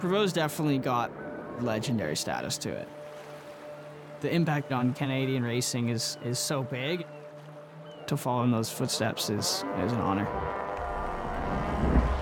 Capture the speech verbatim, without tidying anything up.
Prevost definitely got legendary status to it. The impact on Canadian racing is, is so big. To follow in those footsteps is, is an honor.